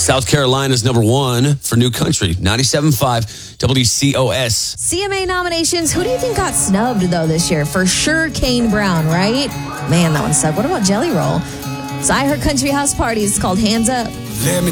South Carolina's number one for New Country, 97.5 WCOS. CMA nominations. Who do you think got snubbed, though, this year? For sure, Kane Brown, right? Man, that one sucked. What about Jelly Roll? So I heard Country House Party is called Hands Up. Let me